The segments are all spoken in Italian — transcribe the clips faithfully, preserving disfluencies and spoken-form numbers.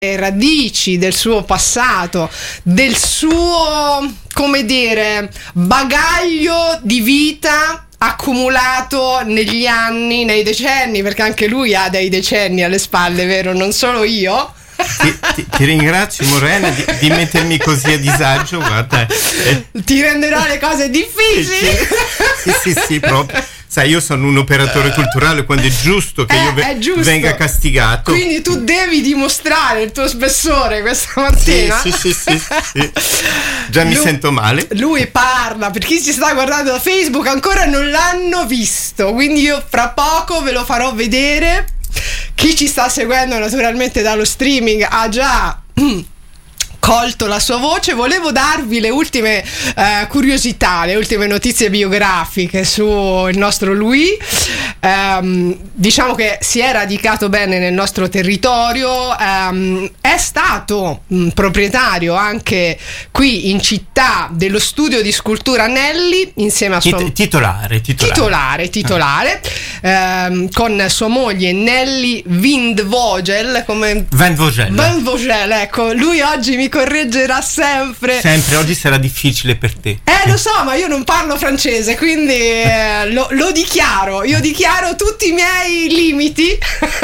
radici, del suo passato, del suo, come dire, bagaglio di vita accumulato negli anni, nei decenni, perché anche lui ha dei decenni alle spalle, vero? Non solo io. Ti, ti, ti ringrazio, Morena, di, di mettermi così a disagio, guarda. Eh. Ti renderò le cose difficili. Sì, sì, sì, proprio. Sai, io sono un operatore culturale, quando è giusto che eh, io ve- giusto. venga castigato. Quindi tu devi dimostrare il tuo spessore questa mattina. Sì, sì, sì, sì, sì. Già mi lui, sento male. Lui parla, per chi ci sta guardando da Facebook ancora non l'hanno visto, quindi io fra poco ve lo farò vedere. Chi ci sta seguendo naturalmente dallo streaming ha già colto la sua voce. Volevo darvi le ultime eh, curiosità, le ultime notizie biografiche sul nostro Louis. Um, diciamo che si è radicato bene nel nostro territorio, um, è stato um, proprietario anche qui in città dello studio di scultura Nelly insieme a sua Tit- titolare titolare titolare, titolare ah. um, con sua moglie Nelly Windvogel, come Van Vogel. Van Vogel, ecco, lui oggi mi correggerà sempre. Sempre, oggi sarà difficile per te. Eh, lo so, ma io non parlo francese, quindi eh, lo, lo dichiaro, io dichiaro tutti i miei limiti.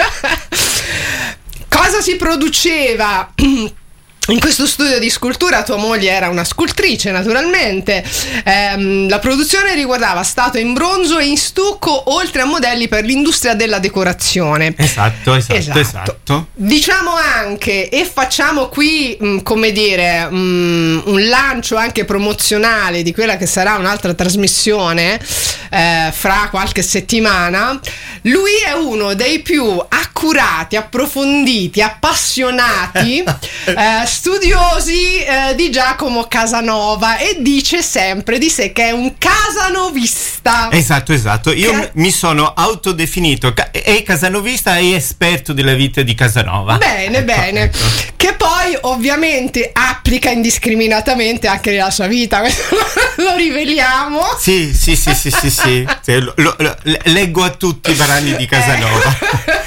Cosa si produceva in questo studio di scultura? Tua moglie era una scultrice, naturalmente. Ehm, la produzione riguardava statue in bronzo e in stucco, oltre a modelli per l'industria della decorazione. Esatto, esatto, esatto. esatto. Diciamo anche, e facciamo qui, mh, come dire, mh, un lancio anche promozionale di quella che sarà un'altra trasmissione eh, fra qualche settimana. Lui è uno dei più accurati, approfonditi, appassionati eh, studiosi eh, di Giacomo Casanova, e dice sempre di sé che è un casanovista. Esatto, esatto. Io che... mi sono autodefinito ca- e casanovista e esperto della vita di Casanova. Bene, ecco, bene. Ecco. Che poi ovviamente applica indiscriminatamente anche nella sua vita, lo riveliamo. Sì, sì, sì, sì, sì, sì. sì lo, lo, lo, leggo a tutti i brani di Casanova.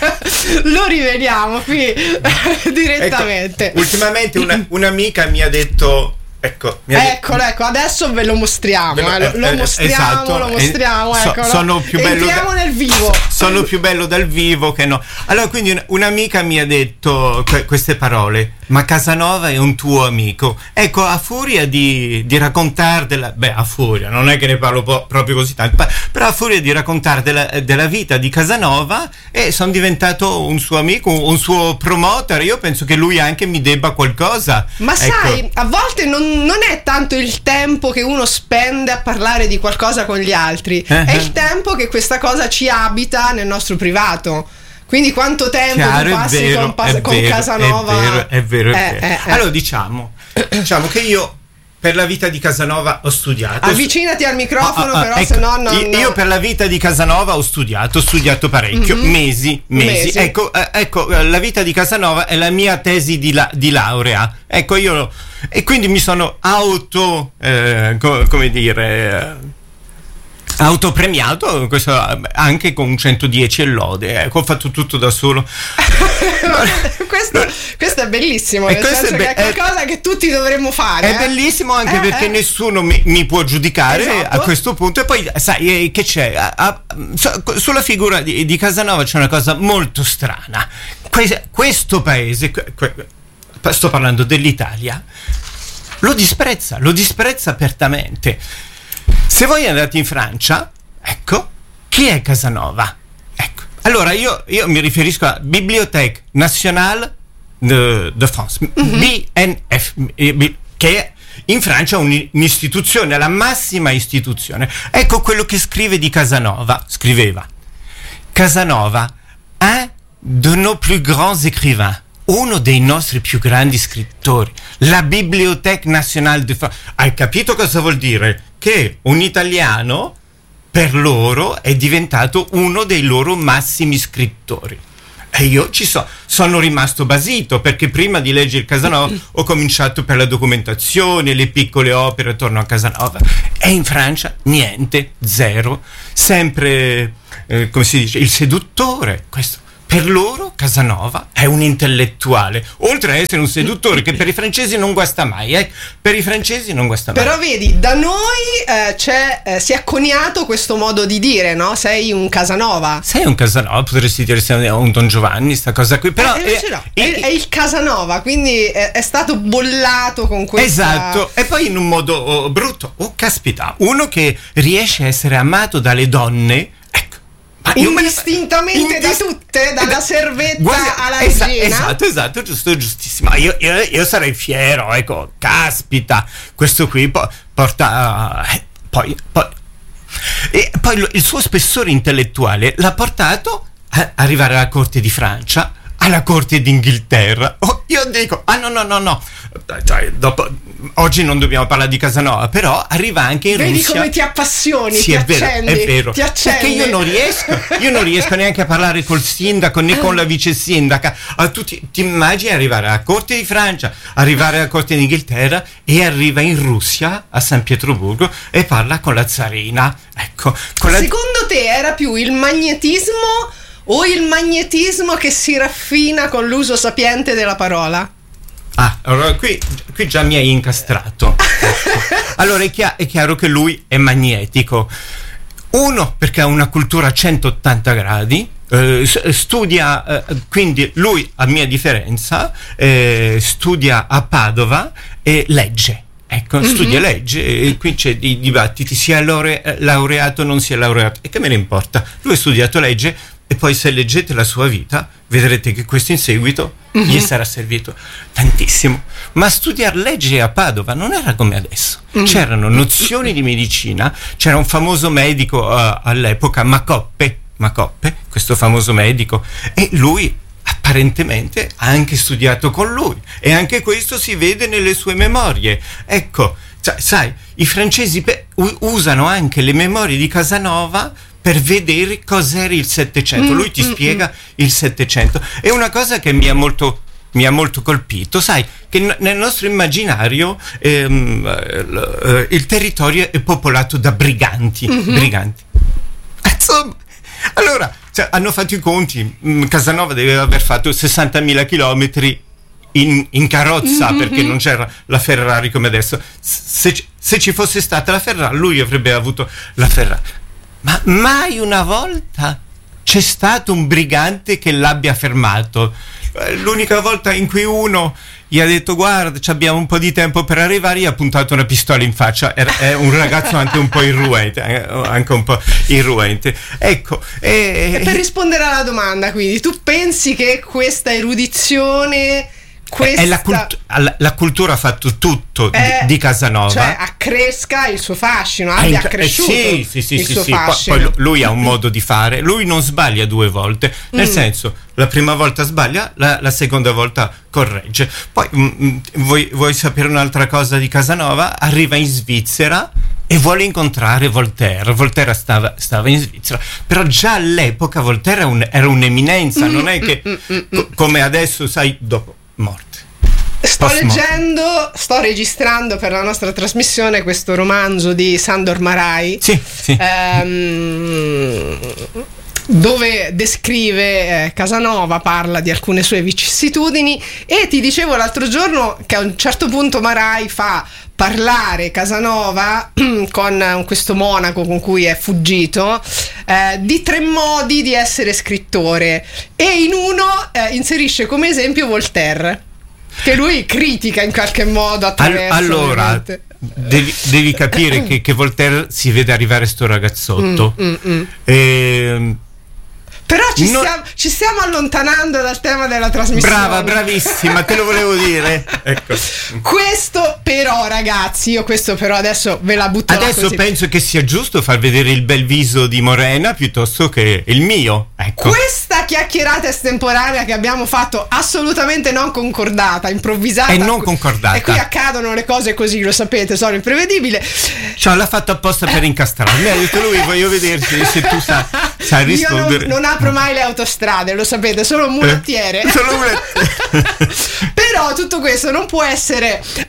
Lo riveliamo qui direttamente. Ecco, ultimamente una, un'amica mi ha detto, ecco, mi ha eccolo, detto, ecco, adesso ve lo mostriamo, ve lo, eh, lo eh, mostriamo, esatto, lo mostriamo, eh, ecco, so, sono più bello entriamo da, nel vivo. Sono più bello dal vivo che no. Allora, quindi un, un'amica mi ha detto que- queste parole: ma Casanova è un tuo amico. Ecco, a furia di, di raccontare della, beh, a furia, non è che ne parlo po- proprio così tanto, però a furia di raccontare della, della vita di Casanova, eh, sono diventato un suo amico, un, un suo promoter. Io penso che lui anche mi debba qualcosa. Ma ecco, sai, a volte non, non è tanto il tempo che uno spende a parlare di qualcosa con gli altri, uh-huh. è il tempo che questa cosa ci abita nel nostro privato. Quindi quanto tempo Chiaro, tu passi vero, con, pas- con vero, Casanova? È vero, è vero, è eh, vero. Eh, eh. Allora diciamo, diciamo che io per la vita di Casanova ho studiato. Avvicinati al microfono, ah, ah, però ecco, se no non... Io per la vita di Casanova ho studiato, ho studiato parecchio, mm-hmm. mesi, mesi. mesi. Ecco, eh, ecco, la vita di Casanova è la mia tesi di, la- di laurea. Ecco, io... E quindi mi sono auto... Eh, co- come dire... Eh, autopremiato, questo anche con centodieci e lode, ecco, ho fatto tutto da solo. questo, questo è bellissimo, nel senso be- che è qualcosa è, che tutti dovremmo fare. È eh? bellissimo anche eh, perché eh. nessuno mi, mi può giudicare, esatto, a questo punto. E poi sai eh, che c'è a, a, so, sulla figura di, di Casanova c'è una cosa molto strana. Que- questo paese, que- que- sto parlando dell'Italia, lo disprezza, lo disprezza apertamente. Se voi andate in Francia, ecco, chi è Casanova? Ecco, allora io, io mi riferisco a Bibliothèque Nationale de, de France, mm-hmm. B N F, che è in Francia un'istituzione, la massima istituzione. Ecco quello che scrive di Casanova, scriveva: Casanova, un de nos plus grands écrivains, uno dei nostri più grandi scrittori, la Bibliothèque Nationale de France. Hai capito cosa vuol dire? Che un italiano per loro è diventato uno dei loro massimi scrittori. E io ci so, sono rimasto basito, perché prima di leggere Casanova ho cominciato per la documentazione, le piccole opere attorno a Casanova, e in Francia niente, zero, sempre eh, come si dice, il seduttore, questo. per loro Casanova è un intellettuale, oltre a essere un seduttore che per i francesi non guasta mai, eh? Per i francesi non guasta mai. Però vedi, da noi eh, c'è, eh, si è coniato questo modo di dire, no? Sei un Casanova. Sei un Casanova, potresti dire sei un Don Giovanni, sta cosa qui, però eh, è, no. è, è il Casanova, quindi è, è stato bollato con questa. Esatto, e poi in un modo oh, brutto. Oh, caspita, uno che riesce a essere amato dalle donne. Ma indistintamente da tutte, dalla servetta Guarda, alla esa- regina. Esatto, esatto, giusto, giustissimo. Io, io, io sarei fiero, ecco, caspita, questo qui po- porta uh, poi, poi, e poi il suo spessore intellettuale l'ha portato a arrivare alla corte di Francia, alla corte d'Inghilterra. Oh, io dico, ah no no no no, cioè, dopo, oggi non dobbiamo parlare di Casanova, però arriva anche in Vedi Russia. Vedi come ti appassioni, sì, ti è accendi, vero, è vero. ti accendi. Perché io non riesco, io non riesco neanche a parlare col sindaco né con la vice sindaca. A tutti, ti immagini arrivare alla corte di Francia, arrivare alla corte d'Inghilterra e arriva in Russia, a San Pietroburgo, e parla con la zarina. Ecco, con la... Secondo te era più il magnetismo o il magnetismo che si raffina con l'uso sapiente della parola? Ah, allora qui, qui già mi hai incastrato. Ecco. Allora è, chia- è chiaro che lui è magnetico. Uno, perché ha una cultura a centottanta gradi, eh, studia, eh, quindi lui, a mia differenza, eh, studia a Padova e legge. Ecco, mm-hmm. studia legge e qui c'è dei dibattiti, si è laure- laureato o non si è laureato. E che me ne importa? Lui ha studiato legge. E poi se leggete la sua vita vedrete che questo in seguito mm-hmm. gli sarà servito tantissimo. Ma studiare legge a Padova non era come adesso. Mm-hmm. C'erano nozioni di medicina, c'era un famoso medico uh, all'epoca, Macoppe, Macoppe, questo famoso medico, e lui apparentemente ha anche studiato con lui, e anche questo si vede nelle sue memorie. Ecco, cioè, sai, i francesi pe- usano anche le memorie di Casanova per vedere cos'era il Settecento. Mm, Lui ti mm, spiega mm. il Settecento. È una cosa che mi ha molto, mi ha molto colpito. Sai che n- nel nostro immaginario ehm, l- il territorio è popolato da briganti. Mm-hmm. Briganti. Insomma, allora cioè, hanno fatto i conti. Casanova deve aver fatto sessantamila chilometri in, in carrozza, mm-hmm. perché non c'era la Ferrari come adesso. Se, se ci fosse stata la Ferrari, lui avrebbe avuto la Ferrari. Ma mai una volta c'è stato un brigante che l'abbia fermato. L'unica volta in cui uno gli ha detto guarda, abbiamo un po' di tempo per arrivare, gli ha puntato una pistola in faccia. Era, è un ragazzo anche un po' irruente, anche un po' irruente. Ecco. E, e per rispondere alla domanda, quindi, tu pensi che questa erudizione... Questa... È la, cult- la, la cultura ha fatto tutto eh, di, di Casanova, cioè accresca il suo fascino, abbia inc- accresciuto eh, sì, sì, sì, il sì, suo sì. fascino. Poi, poi lui ha un modo di fare, lui non sbaglia due volte, nel mm. senso, la prima volta sbaglia, la, la seconda volta corregge. Poi mm, vuoi, vuoi sapere un'altra cosa di Casanova? Arriva in Svizzera e vuole incontrare Voltaire. Voltaire stava, stava in Svizzera, però già all'epoca Voltaire era, un, era un'eminenza, mm, non è che mm, mm, co- come adesso, sai, dopo morte. Sto leggendo, sto registrando per la nostra trasmissione questo romanzo di Sandor Márai, sì, sì. Ehm, dove descrive eh, Casanova, parla di alcune sue vicissitudini, e ti dicevo l'altro giorno che a un certo punto Márai fa parlare Casanova con questo monaco con cui è fuggito eh, di tre modi di essere scrittore, e in uno eh, inserisce come esempio Voltaire, che lui critica in qualche modo attraverso. Allora devi, devi capire che, che Voltaire si vede arrivare sto ragazzotto mm, mm, mm. E, però ci, non... stiamo, ci stiamo allontanando dal tema della trasmissione. Brava, bravissima, te lo volevo dire. Ecco. Questo però, ragazzi, io questo però adesso ve la butto adesso così. Penso che sia giusto far vedere il bel viso di Morena piuttosto che il mio. Ecco. Questa chiacchierata estemporanea che abbiamo fatto, assolutamente non concordata, improvvisata. E non concordata. E qui accadono le cose così, lo sapete, sono imprevedibili. Cioè, l'ha fatto apposta per incastrarmi. Mi ha detto lui, voglio vederti se tu sai, sai rispondere. Io non, non apro mai le autostrade, lo sapete, sono un mulettiere. Eh, sono un mulettiere. Però tutto questo non può essere altro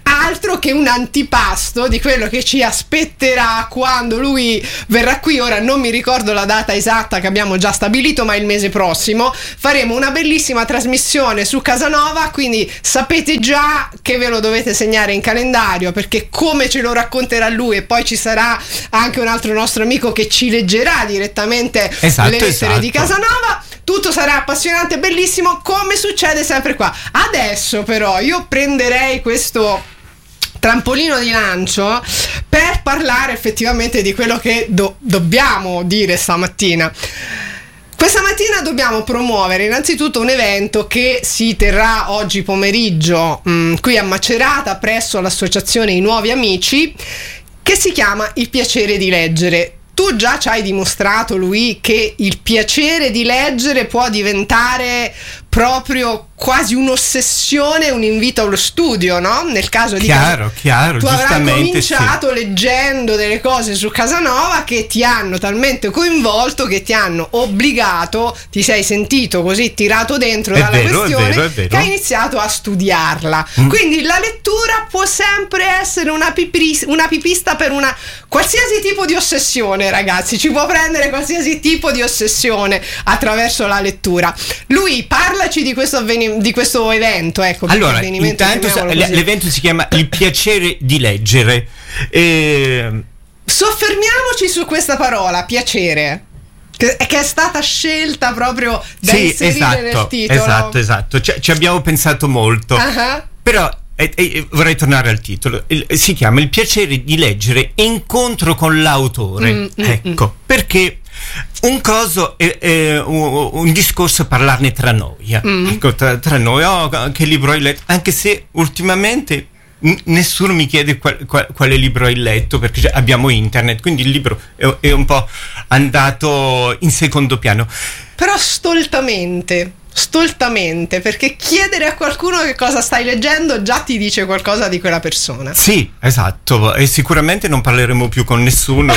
altro che un antipasto di quello che ci aspetterà quando lui verrà qui. Ora non mi ricordo la data esatta che abbiamo già stabilito, ma il mese prossimo faremo una bellissima trasmissione su Casanova, quindi sapete già che ve lo dovete segnare in calendario, perché come ce lo racconterà lui, e poi ci sarà anche un altro nostro amico che ci leggerà direttamente esatto, le lettere esatto. di Casanova. Tutto sarà appassionante e bellissimo, come succede sempre qua. Adesso però io prenderei questo trampolino di lancio per parlare effettivamente di quello che do- dobbiamo dire stamattina. Questa mattina dobbiamo promuovere innanzitutto un evento che si terrà oggi pomeriggio mh, qui a Macerata presso l'associazione I Nuovi Amici, che si chiama Il Piacere di Leggere. Tu già ci hai dimostrato, lui, che il piacere di leggere può diventare proprio quasi un'ossessione, un invito allo studio, no? Nel caso di chiaro, Cas- chiaro, tu avrai cominciato sì. leggendo delle cose su Casanova che ti hanno talmente coinvolto, che ti hanno obbligato, ti sei sentito così tirato dentro è dalla vero, questione, è vero, è vero. che hai iniziato a studiarla. Mm. Quindi la lettura può sempre essere una, pipris- una pipista per una qualsiasi tipo di ossessione, ragazzi. Ci può prendere qualsiasi tipo di ossessione attraverso la lettura. Lui, parlaci di questo avvenimento, di questo evento, ecco. Allora, intanto sa- l'evento si chiama Il Piacere di Leggere. E... soffermiamoci su questa parola, piacere, che, che è stata scelta proprio da sì, inserire esatto, nel titolo. Esatto, esatto. Ci, ci abbiamo pensato molto. Uh-huh. Però e, e, vorrei tornare al titolo. Il, si chiama Il Piacere di Leggere, incontro con l'autore. Mm, ecco, mm, perché un coso è, è un, un discorso parlarne tra noi. Mm. Ecco, tra, tra noi, oh, che libro hai letto? Anche se ultimamente n- nessuno mi chiede qual, qual, quale libro hai letto, perché abbiamo internet, quindi il libro è, è un po' andato in secondo piano. Però stoltamente stoltamente, perché chiedere a qualcuno che cosa stai leggendo già ti dice qualcosa di quella persona. Sì, esatto, e sicuramente non parleremo più con nessuno.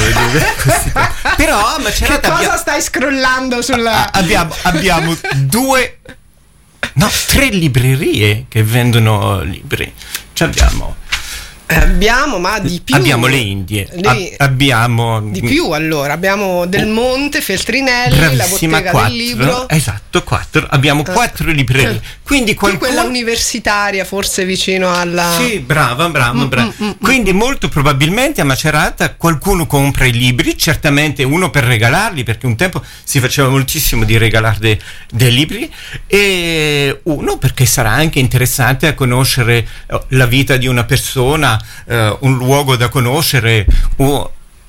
Però ma che cosa abbia... stai scrollando sulla... abbiamo, abbiamo due no, tre librerie che vendono libri. Ci abbiamo Abbiamo, ma di più. Abbiamo le Indie. Le... Ab- abbiamo di più, allora. Abbiamo Del Monte, Feltrinelli, bravissima, la Bottega quattro, del Libro. Esatto, quattro. Abbiamo uh. quattro librerie. Quindi qualcuno... quella universitaria, forse vicino alla... Sì, brava, brava, brava. Mm, mm, Quindi mm. molto probabilmente a Macerata qualcuno compra i libri, certamente uno per regalarli, perché un tempo si faceva moltissimo di regalare de- dei libri, e uno perché sarà anche interessante a conoscere la vita di una persona, Uh, un luogo da conoscere, uh,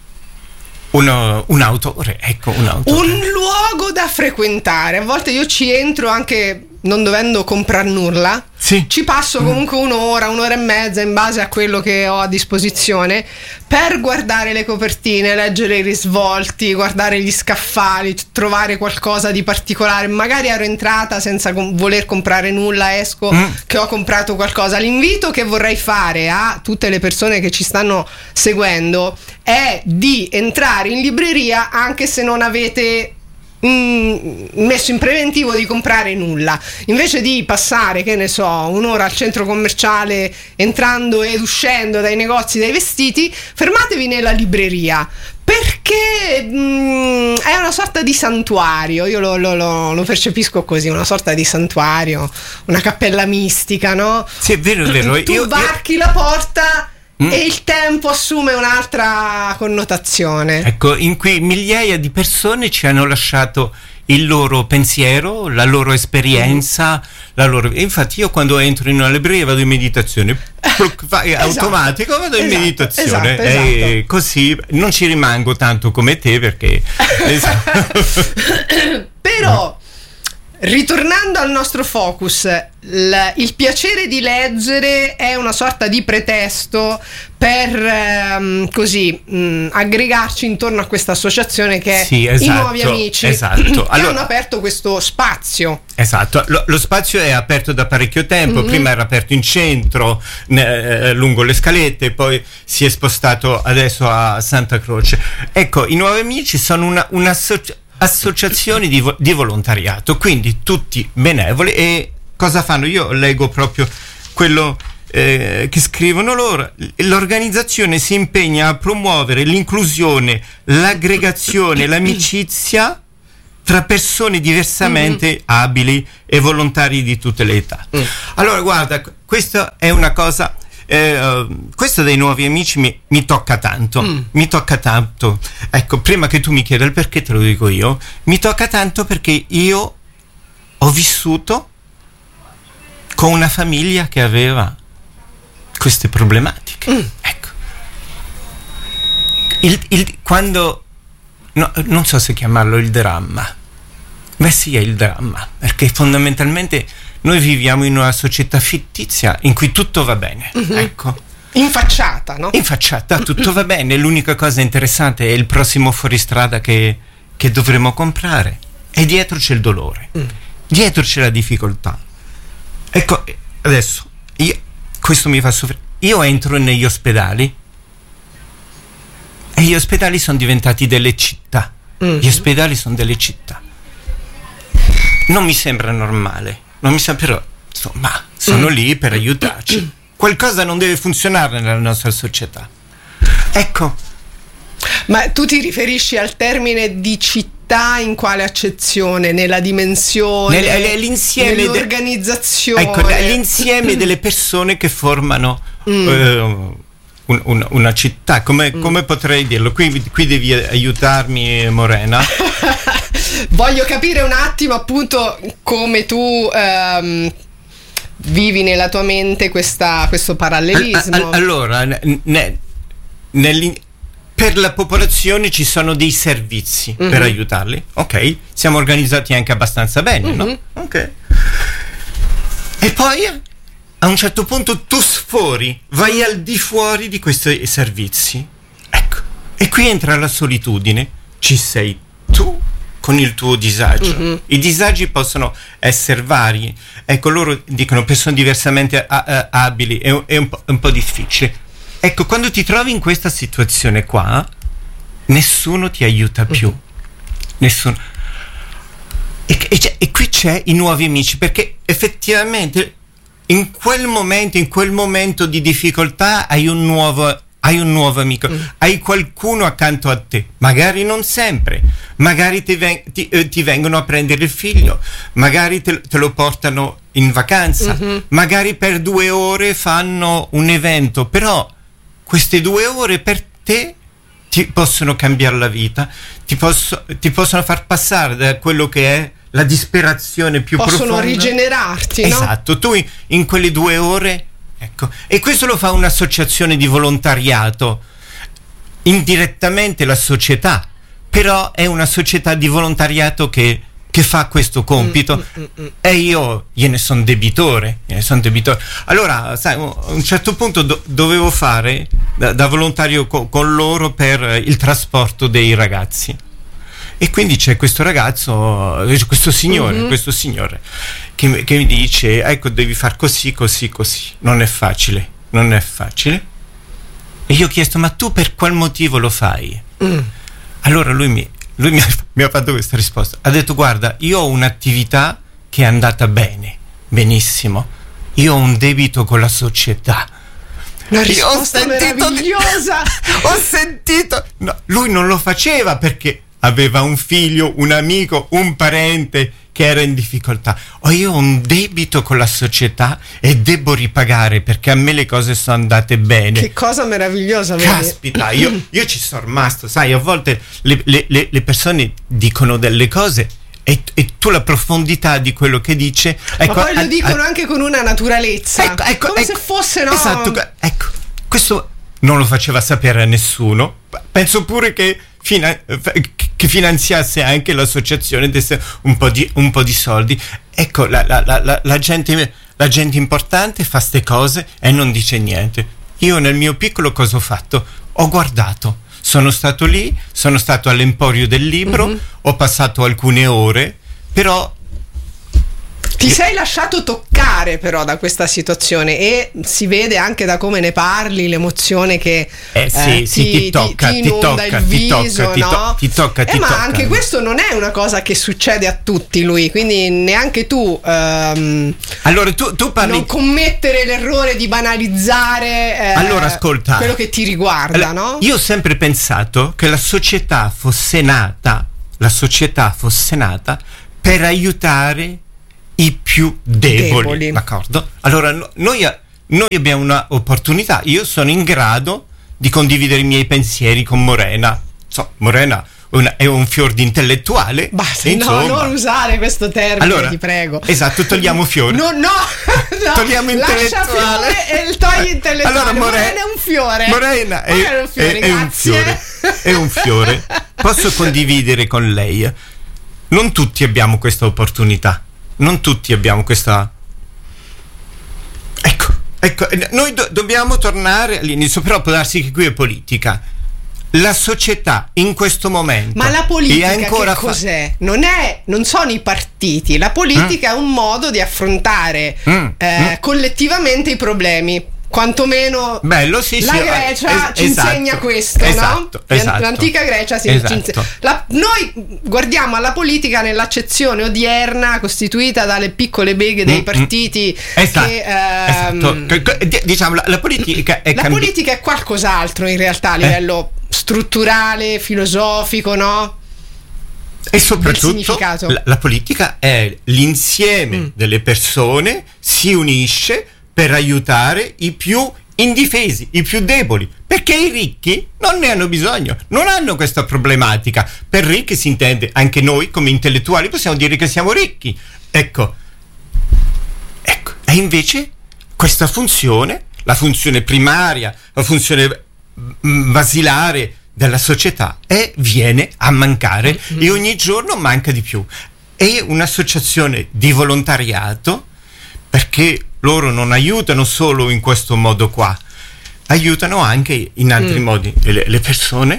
un, un autore, ecco, un autore. Un luogo da frequentare. A volte io ci entro anche non dovendo comprare nulla. Sì. Ci passo comunque un'ora, un'ora e mezza in base a quello che ho a disposizione per guardare le copertine, leggere i risvolti, guardare gli scaffali, trovare qualcosa di particolare. Magari ero entrata senza com- voler comprare nulla, esco mm. che ho comprato qualcosa. L'invito che vorrei fare a tutte le persone che ci stanno seguendo è di entrare in libreria anche se non avete messo in preventivo di comprare nulla, invece di passare, che ne so, un'ora al centro commerciale entrando ed uscendo dai negozi dei vestiti, fermatevi nella libreria, perché mh, è una sorta di santuario. Io lo, lo, lo, lo percepisco così, una sorta di santuario, una cappella mistica, no? Sì, è vero, è vero. Tu io, varchi io... la porta Mm. e il tempo assume un'altra connotazione. Ecco, in cui migliaia di persone ci hanno lasciato il loro pensiero, la loro esperienza, mm. la loro... Infatti io quando entro in una libreria vado in meditazione, esatto. automatico vado in esatto, meditazione, esatto, esatto. E così non ci rimango tanto come te, perché però ritornando al nostro focus, l- il piacere di leggere è una sorta di pretesto per ehm, così mh, aggregarci intorno a questa associazione che è sì, esatto, I Nuovi Amici, esatto. che Allora, hanno aperto questo spazio. Esatto, lo, lo spazio è aperto da parecchio tempo, mm-hmm. prima era aperto in centro, ne, lungo le scalette, poi si è spostato adesso a Santa Croce. Ecco, I Nuovi Amici sono una, una associ- associazioni di, vo- di volontariato, quindi tutti benevoli. E cosa fanno? Io leggo proprio quello eh, che scrivono loro: l'organizzazione si impegna a promuovere l'inclusione, l'aggregazione, l'amicizia tra persone diversamente mm-hmm. abili e volontari di tutte le età. Mm. Allora guarda, questa è una cosa, eh, uh, questo dei nuovi amici mi, mi tocca tanto, mm. mi tocca tanto. Ecco, prima che tu mi chieda il perché, te lo dico io, mi tocca tanto perché io ho vissuto con una famiglia che aveva queste problematiche. Mm. Ecco, il, il, quando no, non so se chiamarlo il dramma, beh sì, è il dramma, perché fondamentalmente noi viviamo in una società fittizia in cui tutto va bene. Mm-hmm. Ecco, infacciata, no? Infacciata, tutto va bene. L'unica cosa interessante è il prossimo fuoristrada che, che dovremo comprare, e dietro c'è il dolore, mm. dietro c'è la difficoltà. Ecco, adesso io, questo mi fa soffrire. Io entro negli ospedali e gli ospedali sono diventati delle città. Mm-hmm. Gli ospedali sono delle città. Non mi sembra normale, non mi sa, però insomma sono mm. lì per aiutarci. Mm. Qualcosa non deve funzionare nella nostra società. Ecco. Ma tu ti riferisci al termine di città in quale accezione? Nella dimensione, Nel, l'insieme nell'organizzazione? De, ecco, l'insieme delle persone che formano mm. eh, un, un, una città. Come, mm. come potrei dirlo? Qui, qui devi aiutarmi, Morena. Voglio capire un attimo appunto come tu ehm, vivi nella tua mente questa, questo parallelismo. Allora, ne, ne, per la popolazione ci sono dei servizi mm-hmm. per aiutarli, ok? Siamo organizzati anche abbastanza bene, mm-hmm. no? Ok. E poi a un certo punto tu sfori, vai al di fuori di questi servizi. Ecco. E qui entra la solitudine. Ci sei tu con il tuo disagio. Mm-hmm. I disagi possono essere vari. Ecco, loro dicono persone diversamente a- a- abili, è, un, è un, po', un po' difficile. Ecco, quando ti trovi in questa situazione qua, nessuno ti aiuta più. Mm-hmm. Nessuno. E, e, e qui c'è i nuovi amici, perché effettivamente in quel momento, in quel momento di difficoltà hai un nuovo hai un nuovo amico, mm. hai qualcuno accanto a te, magari non sempre, magari ti, ven- ti, eh, ti vengono a prendere il figlio, magari te, te lo portano in vacanza, mm-hmm. magari per due ore fanno un evento, però queste due ore per te ti possono cambiare la vita, ti, posso, ti possono far passare da quello che è la disperazione più possono profonda. Possono rigenerarti, no? Esatto, tu in, in quelle due ore. Ecco, e questo lo fa un'associazione di volontariato, indirettamente la società, però è una società di volontariato che, che fa questo compito, mm, mm, mm. e io gliene sono debitore, gliene son debitore. Allora, sai, a un certo punto do, dovevo fare da, da volontario co, con loro per il trasporto dei ragazzi. E quindi c'è questo ragazzo, questo signore, mm-hmm. questo signore che, che mi dice: ecco, devi far così, così, così. Non è facile, non è facile. E io ho chiesto: ma tu per qual motivo lo fai? Mm. Allora lui, mi, lui mi, ha, mi ha fatto questa risposta. Ha detto: guarda, io ho un'attività che è andata bene, benissimo. Io ho un debito con la società. Una risposta ho sentito, meravigliosa. Ho sentito. No, lui non lo faceva perché aveva un figlio, un amico, un parente che era in difficoltà. O io ho un debito con la società e devo ripagare perché a me le cose sono andate bene. Che cosa meravigliosa. Caspita, io, io ci sono rimasto. Sai, a volte le, le, le persone dicono delle cose e, e tu la profondità di quello che dice, ecco, ma poi lo a, dicono a, anche con una naturalezza, ecco, ecco, come ecco, se fosse, no? Esatto, ecco, questo non lo faceva sapere a nessuno. Penso pure che Fina- che finanziasse anche l'associazione, desse un po' di, un po' di soldi. Ecco, la, la, la, la, gente, la gente importante fa ste cose e non dice niente. Io nel mio piccolo cosa ho fatto? Ho guardato, sono stato lì, sono stato all'Emporio del Libro, mm-hmm. ho passato alcune ore, però Ti sei lasciato toccare però da questa situazione e si vede anche da come ne parli l'emozione che eh, sì, eh, sì, ti, ti tocca, ti, ti ti inonda tocca, il viso, ti tocca, no? ti tocca, eh, ti ma tocca. anche questo non è una cosa che succede a tutti, lui, quindi neanche tu ehm, allora tu, tu parli non commettere l'errore di banalizzare eh, allora, ascolta, quello che ti riguarda, allora, no? Io ho sempre pensato che la società fosse nata la società fosse nata per aiutare i più deboli, deboli. D'accordo? Allora no, noi, noi abbiamo una opportunità. Io sono in grado di condividere i miei pensieri con Morena. So, Morena una, è un fior di intellettuale. Basta, insomma. no, non usare questo termine, allora, ti prego. Esatto, togliamo fiore. No, no, no, togliamo intellettuale. Lascia fiore e togli intellettuale. Allora, More- Morena è un fiore. Morena è, Morena è un fiore, è, è un fiore. È un fiore. Posso condividere con lei. Non tutti abbiamo questa opportunità. Non tutti abbiamo questa. Ecco, ecco, noi do- dobbiamo tornare all'inizio, però può darsi che qui è politica. La società in questo momento. Ma la politica è ancora che cos'è? Fa- non è, non sono i partiti. La politica mm. è un modo di affrontare mm. Eh, mm. collettivamente i problemi. Quantomeno bello, sì, la sì, Grecia es- ci esatto, insegna questo, esatto, no? Esatto, l'antica Grecia si esatto. ci insegna. La, noi guardiamo alla politica nell'accezione odierna costituita dalle piccole beghe dei mm, partiti esatto, che, ehm, esatto. Diciamo la, la politica è la cambi- politica è qualcos'altro in realtà a livello eh. strutturale, filosofico, no? E soprattutto la, la politica è l'insieme mm. delle persone, si unisce per aiutare i più indifesi, i più deboli, perché i ricchi non ne hanno bisogno, non hanno questa problematica. Per ricchi si intende, anche noi come intellettuali possiamo dire che siamo ricchi. Ecco, ecco. E invece questa funzione, la funzione primaria, la funzione basilare della società è, viene a mancare mm-hmm. e ogni giorno manca di più. È un'associazione di volontariato, perché loro non aiutano solo in questo modo qua, aiutano anche in altri mm. modi le, le persone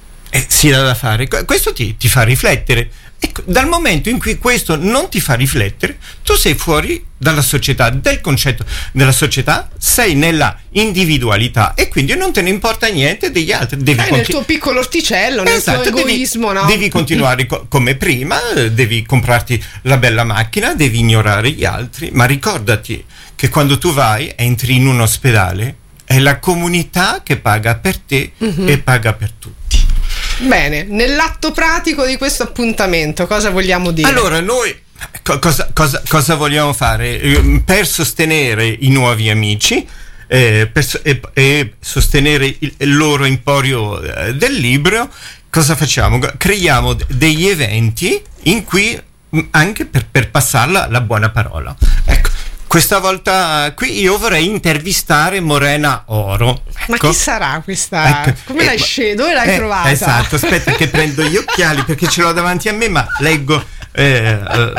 e si dà da fare. Questo ti, ti fa riflettere. Ecco, dal momento in cui questo non ti fa riflettere, tu sei fuori dalla società, del concetto della società, sei nella individualità e quindi non te ne importa niente degli altri. Devi eh, continu- nel tuo piccolo orticello, nel esatto, tuo egoismo, devi, no? Devi continuare co- come prima, devi comprarti la bella macchina, devi ignorare gli altri, ma ricordati che quando tu vai, entri in un ospedale, è la comunità che paga per te mm-hmm. e paga per tutti. Bene, nell'atto pratico di questo appuntamento cosa vogliamo dire? Allora, noi co- cosa, cosa, cosa vogliamo fare? Per sostenere i nuovi amici eh, per so- e, e sostenere il, il loro emporio eh, del libro, cosa facciamo? Creiamo d- degli eventi in cui anche per, per passarla la buona parola. Ecco. Questa volta qui io vorrei intervistare Morena Oro. Ecco. Ma chi sarà questa? Ecco. Come eh, l'hai scelta? Dove l'hai eh, trovata? Esatto, aspetta che prendo gli occhiali perché ce l'ho davanti a me, ma leggo eh, uh,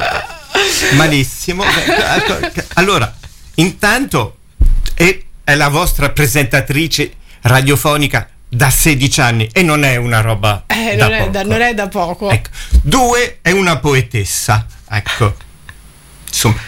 malissimo. Allora, intanto è, è la vostra presentatrice radiofonica da sedici anni e non è una roba eh, da non, poco. È da, non è da poco. Ecco. Due, è una poetessa. Ecco. Insomma,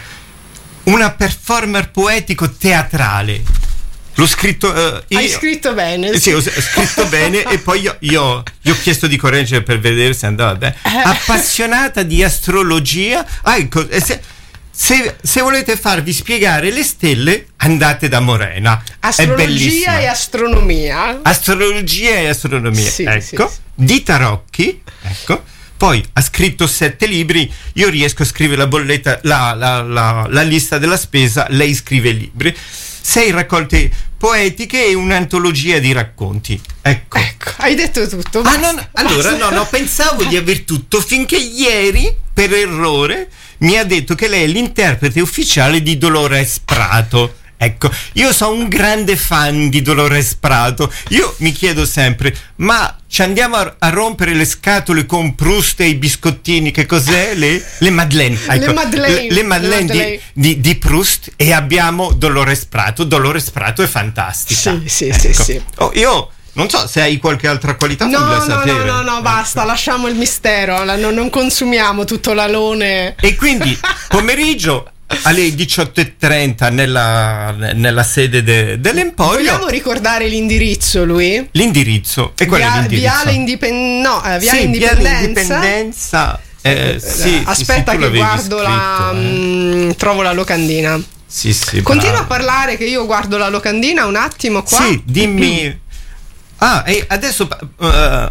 una performer poetico teatrale. L'ho scritto uh, io. Hai scritto bene. Sì, ho scritto bene e poi io, io gli ho chiesto di correggere per vedere se andava bene. Appassionata di astrologia. Ah, ecco, se, se, se volete farvi spiegare le stelle, andate da Morena. Astrologia e astronomia. Astrologia e astronomia. Sì, ecco. Sì, sì. Di tarocchi. Ecco. Poi ha scritto sette libri, io riesco a scrivere la bolletta, la, la, la, la lista della spesa, lei scrive i libri, sei raccolte poetiche e un'antologia di racconti. Ecco. Ecco, hai detto tutto. Ah, no, no, allora no, no, pensavo di aver tutto finché ieri, per errore, mi ha detto che lei è l'interprete ufficiale di Dolores Prato. Ecco, io sono un grande fan di Dolores Prato. Io mi chiedo sempre, ma ci andiamo a, a rompere le scatole con Proust e i biscottini? Che cos'è? Le, le Madeleine. Ecco, le Madeleine, le, le Madeleine, le Madeleine. Di, di, di Proust, e abbiamo Dolores Prato. Dolores Prato è fantastica. Sì, sì, ecco. sì, sì. Oh, io non so se hai qualche altra qualità. No, no, sapere. no, no, no, basta, lasciamo il mistero, non, non consumiamo tutto l'alone. E quindi pomeriggio alle diciotto e trenta nella, nella sede de, dell'Emporio. Vogliamo ricordare l'indirizzo, lui? L'indirizzo. E qual Via, è l'indirizzo? Viale Indipend- no, eh, Viale sì, Indipendenza. Viale Indipendenza. Eh, sì, Aspetta sì, sì, che guardo scritto, la eh. mh, trovo la locandina. Sì, sì, continua bravo. a parlare che io guardo la locandina un attimo qua. Sì, dimmi. Ah, e adesso uh, uh,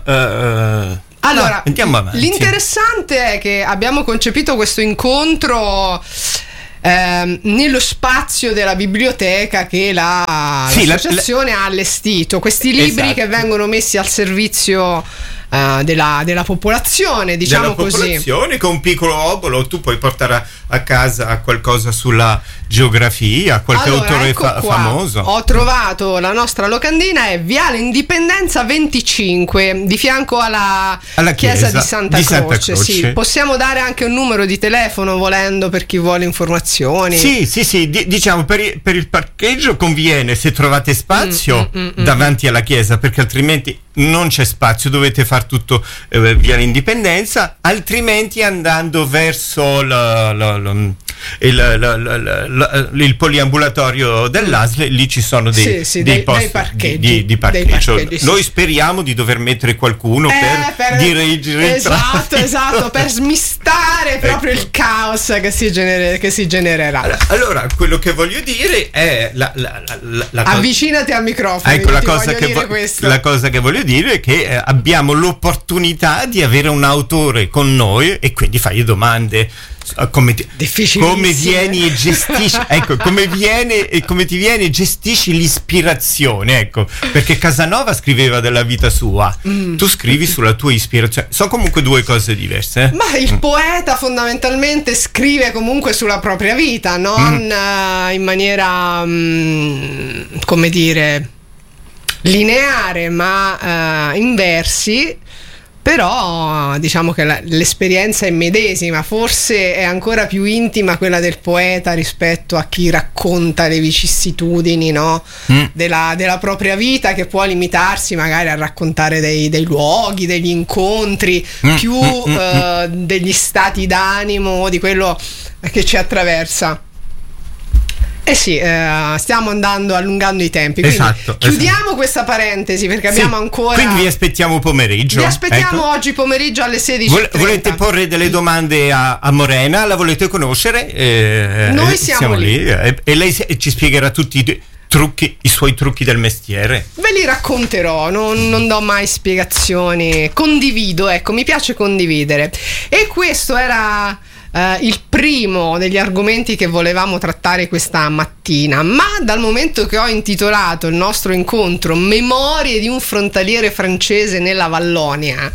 uh, allora, no, andiamo avanti. L'interessante è che abbiamo concepito questo incontro ehm, nello spazio della biblioteca che la, sì, l'associazione la, la... ha allestito. Questi libri esatto. che vengono messi al servizio Uh, della, della popolazione, diciamo della così. popolazione, con un piccolo obolo tu puoi portare a, a casa qualcosa sulla geografia, qualche allora, autore ecco fa- qua. famoso. Ho trovato la nostra locandina, è Viale Indipendenza venticinque, di fianco alla, alla chiesa, chiesa di Santa di Croce. Santa Croce. Sì, possiamo dare anche un numero di telefono volendo per chi vuole informazioni. Sì, sì, sì, D- diciamo per, i- per il parcheggio conviene se trovate spazio mm, mm, mm, davanti alla chiesa, perché altrimenti non c'è spazio, dovete far tutto eh, via l'Indipendenza, altrimenti andando verso la, la, la, il, la, la, la, la, il poliambulatorio dell'A S L, lì ci sono dei, sì, sì, dei, dei, posti dei parcheggi, di, di, di parcheggio. dei parcheggi, sì. Noi speriamo di dover mettere qualcuno Eh, per, per dirigere il esatto, traffico. esatto, per smistare proprio Ecco. il caos che si, genere, che si genererà. Allora, quello che voglio dire è la, la, la, la, la avvicinati al microfono. Ecco, io la ti cosa, voglio che dire vo- questo. la cosa che voglio dire è che eh, abbiamo l'opportunità di avere un autore con noi e quindi fai domande eh, come, ti, come vieni e gestisci ecco come viene e come ti viene e gestisci l'ispirazione, ecco, perché Casanova scriveva della vita sua, mm. tu scrivi sulla tua ispirazione, sono comunque due cose diverse. eh? Ma il mm. poeta fondamentalmente scrive comunque sulla propria vita, non mm. uh, in maniera um, come dire lineare, ma uh, in versi. Però diciamo che la, l'esperienza è medesima, forse è ancora più intima quella del poeta rispetto a chi racconta le vicissitudini, no? mm. della, della propria vita, che può limitarsi magari a raccontare dei, dei luoghi, degli incontri, mm. più mm. Uh, degli stati d'animo, di quello che ci attraversa. Eh sì, eh, stiamo andando allungando i tempi. Quindi esatto, chiudiamo esatto. questa parentesi perché abbiamo sì, ancora. Quindi vi aspettiamo pomeriggio. Vi aspettiamo ecco. oggi pomeriggio alle sedici e trenta. Volete porre delle domande a, a Morena? La volete conoscere? Eh, Noi siamo, siamo lì, lì. E, e lei ci spiegherà tutti i trucchi, i suoi trucchi del mestiere. Ve li racconterò, non, non do mai spiegazioni. Condivido, ecco, mi piace condividere. E questo era Uh, il primo degli argomenti che volevamo trattare questa mattina, ma dal momento che ho intitolato il nostro incontro Memorie di un frontaliere francese nella Vallonia,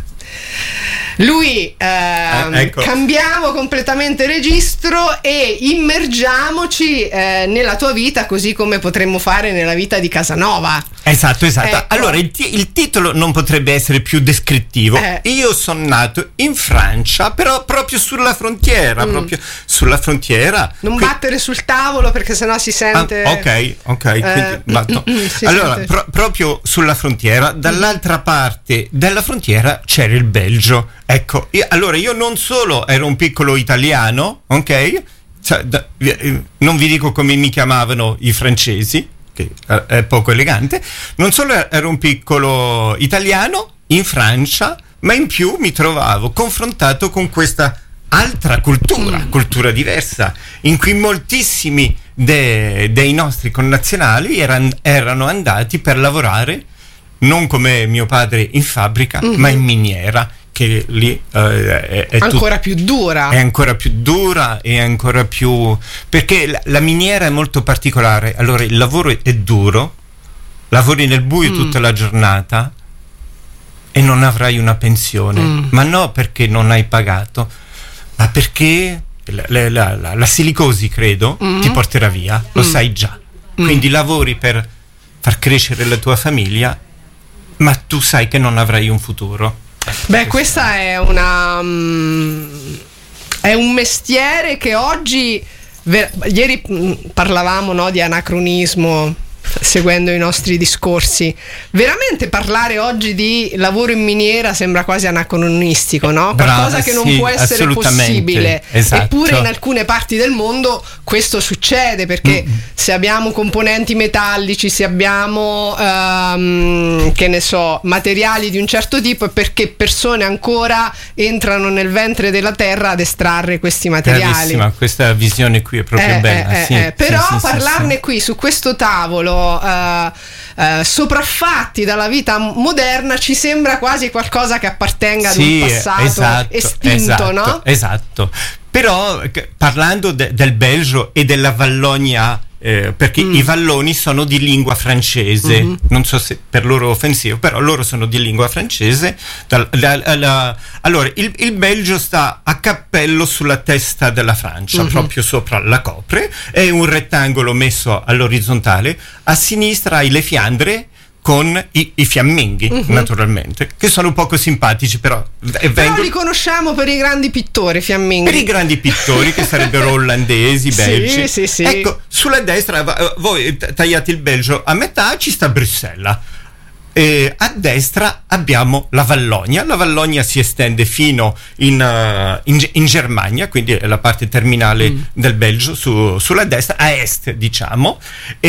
lui ehm, eh, ecco. cambiamo completamente registro e immergiamoci eh, nella tua vita, così come potremmo fare nella vita di Casanova. Esatto, esatto. Ecco. Allora il, t- il titolo non potrebbe essere più descrittivo. Eh. Io sono nato in Francia, però proprio sulla frontiera, mm. proprio sulla frontiera. Non Qui- battere sul tavolo perché sennò si sente. Ah, ok, ok. Eh, quindi, ma no. si allora, sente. pro- proprio sulla frontiera, dall'altra parte della frontiera c'era il Belgio. Ecco, io, allora io non solo ero un piccolo italiano, ok? Cioè, da, eh, non vi dico come mi chiamavano i francesi, che è poco elegante, non solo ero un piccolo italiano in Francia, ma in più mi trovavo confrontato con questa altra cultura, mm. cultura diversa, in cui moltissimi de, dei nostri connazionali eran, erano andati per lavorare, non come mio padre in fabbrica, mm-hmm. ma in miniera, che lì eh, è, è ancora tut- più dura. È ancora più dura e ancora più... perché la, la miniera è molto particolare. Allora il lavoro è, è duro, lavori nel buio mm. tutta la giornata e non avrai una pensione. Mm. Ma no perché non hai pagato, ma perché la, la, la, la, la silicosi, credo, mm. ti porterà via, lo mm. sai già. Mm. Quindi lavori per far crescere la tua famiglia, ma tu sai che non avrai un futuro. Beh, questa è una um, è un mestiere che oggi ver- ieri mh, parlavamo, no, di anacronismo seguendo i nostri discorsi. Veramente parlare oggi di lavoro in miniera sembra quasi anacronistico, no? Brava, qualcosa che non sì, può essere possibile. Esatto. Eppure in alcune parti del mondo questo succede, perché mm. se abbiamo componenti metallici, se abbiamo um, che ne so, materiali di un certo tipo, è perché persone ancora entrano nel ventre della terra ad estrarre questi materiali. Bravissima, questa visione qui è proprio eh, bella. Eh, sì, eh, però sì, sì, parlarne sì, qui su questo tavolo uh, uh, sopraffatti dalla vita moderna ci sembra quasi qualcosa che appartenga sì, ad un passato esatto, estinto, esatto, no? Esatto. Però parlando de- del Belgio e della Valogna, eh, perché mm. i valloni sono di lingua francese, mm-hmm. non so se per loro è offensivo, però loro sono di lingua francese. Da, da, da, allora il, il Belgio sta a cappello sulla testa della Francia, mm-hmm. proprio sopra la copre, è un rettangolo messo all'orizzontale, a sinistra hai le Fiandre con i, i fiamminghi, uh-huh. naturalmente, che sono poco simpatici, però vengono... però li conosciamo per i grandi pittori fiamminghi. Per i grandi pittori che sarebbero olandesi, belgi. Sì, sì, sì. Ecco, sulla destra voi tagliate il Belgio a metà, ci sta Bruxelles. E a destra abbiamo la Valogna. La Valogna si estende fino in, uh, in, in Germania, quindi è la parte terminale mm. del Belgio, su, sulla destra, a est diciamo,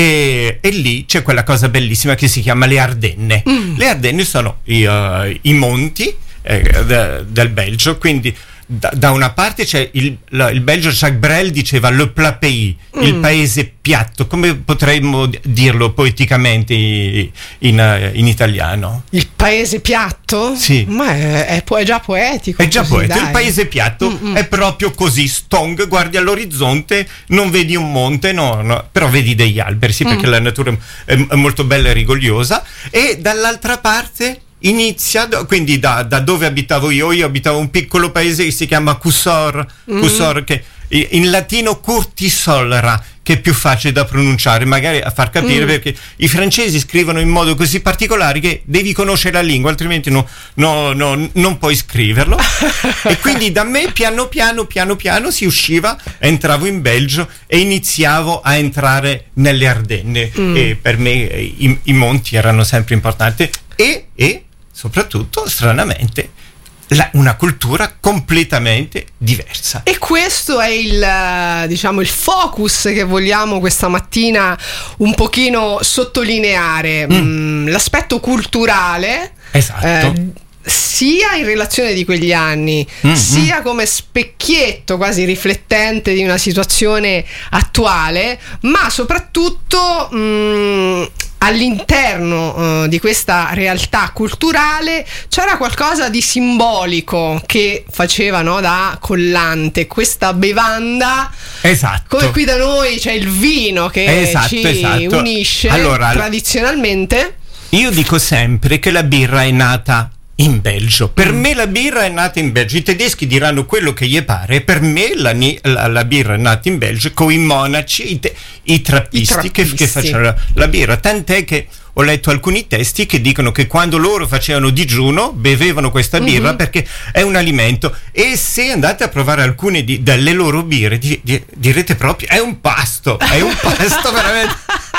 e, e lì c'è quella cosa bellissima che si chiama le Ardenne. Mm. Le Ardenne sono i, uh, i monti eh, de, del Belgio, quindi da, da una parte c'è il, la, il Belgio, Jacques Brel diceva le plat pays, mm. il paese piatto, come potremmo dirlo poeticamente in, in, in italiano? Il paese piatto? Sì. Ma è, è, è già poetico. È già così, poetico, dai. Il paese piatto Mm-mm. è proprio così, stong, guardi all'orizzonte, non vedi un monte, no, no, però vedi degli alberi, sì, perché mm. la natura è, è molto bella e rigogliosa, e dall'altra parte inizia, quindi da, da dove abitavo io, io abitavo un piccolo paese che si chiama Cusor, mm. Cusor che in latino Curtisolra, che è più facile da pronunciare, magari a far capire, mm. perché i francesi scrivono in modo così particolare che devi conoscere la lingua, altrimenti no, no, no, non puoi scriverlo. E quindi da me piano piano piano piano si usciva, entravo in Belgio e iniziavo a entrare nelle Ardenne, mm. e per me i, i monti erano sempre importanti, e, e soprattutto stranamente La, una cultura completamente diversa. E questo è il, diciamo, il focus che vogliamo questa mattina un pochino sottolineare. Mm. Mm, l'aspetto culturale, esatto. eh, sia in relazione di quegli anni, mm, sia mm. come specchietto quasi riflettente di una situazione attuale, ma soprattutto mm, all'interno uh, di questa realtà culturale c'era qualcosa di simbolico che faceva, no, da collante questa bevanda. Esatto. Come qui da noi c'è il vino che esatto, ci esatto. unisce, allora, tradizionalmente. Io dico sempre che la birra è nata in Belgio. Per mm. me la birra è nata in Belgio. I tedeschi diranno quello che gli pare. Per me la, la, la birra è nata in Belgio con i monaci, i, te, i trappisti, I trappisti. Che, che facevano la, la birra. Tant'è che ho letto alcuni testi che dicono che quando loro facevano digiuno bevevano questa birra mm-hmm. perché è un alimento. E se andate a provare alcune di, delle loro birre di, di, direte proprio è un pasto, è un pasto veramente.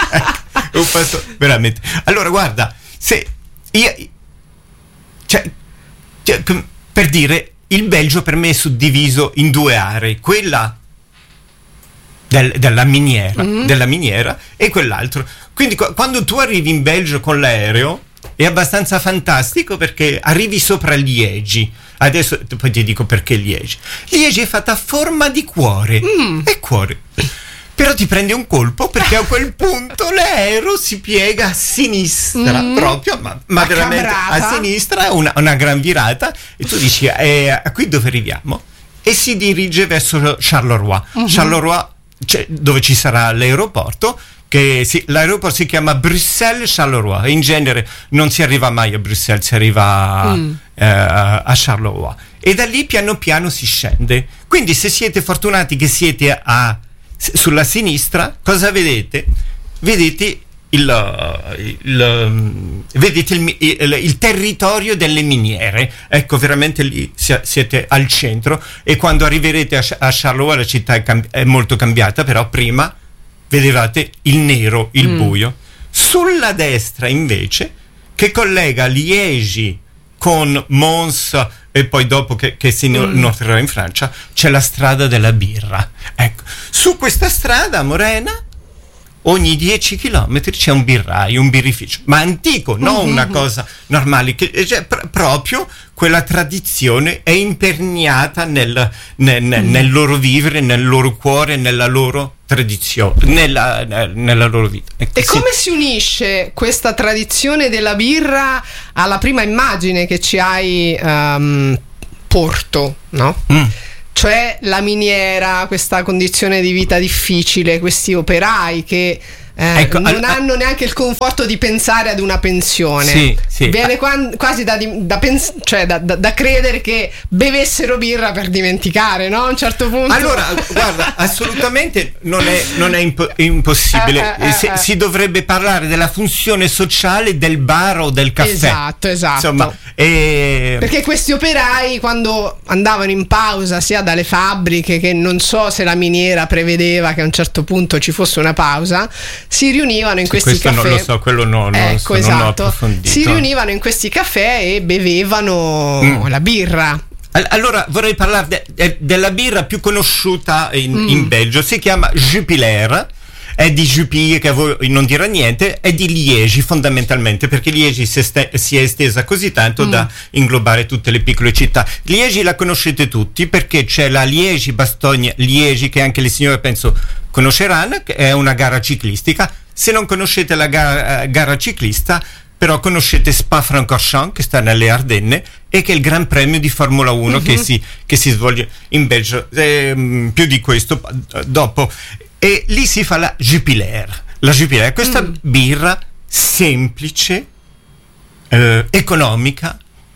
È un pasto veramente. Allora guarda, se io Cioè, cioè, per dire, il Belgio per me è suddiviso in due aree, quella del, della miniera, mm-hmm. della miniera e quell'altro. Quindi qu- quando tu arrivi in Belgio con l'aereo è abbastanza fantastico perché arrivi sopra Liegi. Adesso poi ti dico perché Liegi. Liegi è fatta a forma di cuore, mm. è cuore. Però ti prende un colpo perché a quel punto l'aereo si piega a sinistra, mm. proprio, ma, ma veramente a sinistra, una, una gran virata, e tu dici, eh, qui dove arriviamo? E si dirige verso Charleroi. Mm-hmm. Charleroi, cioè, dove ci sarà l'aeroporto, che si, l'aeroporto si chiama Bruxelles-Charleroi. In genere non si arriva mai a Bruxelles, si arriva mm. eh, a Charleroi. E da lì piano piano si scende. Quindi se siete fortunati che siete a sulla sinistra, cosa vedete? Vedete il, il, vedete il, il, il territorio delle miniere. Ecco, veramente lì siete al centro, e quando arriverete a, a Charleroi la città è, cambi- è molto cambiata, però prima vedevate il nero, il mm. buio. Sulla destra invece, che collega Liegi con Mons e poi dopo che, che si mm. inoltrerà in Francia, c'è la strada della birra. Ecco, su questa strada Morena ogni dieci chilometri c'è un birraio, un birrificio, ma antico, non mm-hmm. una cosa normale, che, cioè, pr- proprio quella tradizione è imperniata nel, nel, nel, mm. nel loro vivere, nel loro cuore, nella loro tradizione, nella, nella loro vita. E sì. Come si unisce questa tradizione della birra alla prima immagine che ci hai um, porto, no? Mm. Cioè la miniera, questa condizione di vita difficile, questi operai che eh, ecco, non al, hanno neanche il conforto di pensare ad una pensione. Sì, sì. Viene qua, quasi da, da, pens- cioè da, da, da credere che bevessero birra per dimenticare, no? A un certo punto. Allora, guarda, assolutamente non è, non è impo- impossibile. Eh, eh, eh, si, eh. si dovrebbe parlare della funzione sociale del bar o del caffè. Esatto, esatto. Insomma, e... perché questi operai, quando andavano in pausa sia dalle fabbriche, che non so se la miniera prevedeva che a un certo punto ci fosse una pausa, si riunivano in sì, questi questo caffè. Non lo so, quello no, non ecco, so, esatto. non ho approfondito. Si riunivano in questi caffè e bevevano mm. la birra. Allora vorrei parlare de- de- della birra più conosciuta in, mm. in Belgio, si chiama Jupiler, è di Jupiler, che a voi non dirà niente, è di Liegi fondamentalmente, perché Liegi si, este- si è estesa così tanto mm. da inglobare tutte le piccole città. Liegi la conoscete tutti perché c'è la Liegi-Bastogne-Liegi, che anche le signore penso conosceranno, che è una gara ciclistica. Se non conoscete la gara, gara ciclista, però conoscete Spa-Francorchamps, che sta nelle Ardenne, e che è il Gran Premio di Formula uno mm-hmm. che, si, che si svolge in Belgio. Eh, più di questo dopo. E lì si fa la Jupiler. La Jupiler, questa mm. birra semplice, eh, economica